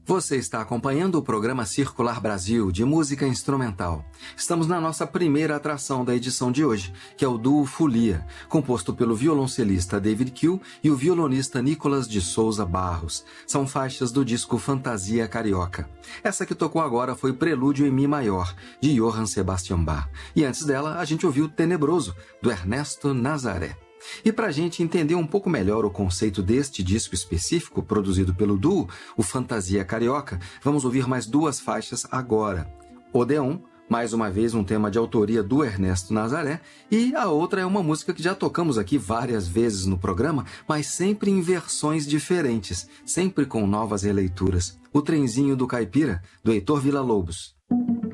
Você está acompanhando o programa Circular Brasil, de música instrumental. Estamos na nossa primeira atração da edição de hoje, que é o duo Folia, composto pelo violoncelista David Kiel e o violonista Nicolas de Souza Barros. São faixas do disco Fantasia Carioca. Essa que tocou agora foi Prelúdio em Mi Maior, de Johann Sebastian Bach. E antes dela, a gente ouviu Tenebroso, do Ernesto Nazaré. E para a gente entender um pouco melhor o conceito deste disco específico, produzido pelo duo, o Fantasia Carioca, vamos ouvir mais duas faixas agora. Odeon, mais uma vez um tema de autoria do Ernesto Nazaré, e a outra é uma música que já tocamos aqui várias vezes no programa, mas sempre em versões diferentes, sempre com novas releituras. O Trenzinho do Caipira, do Heitor Villa-Lobos.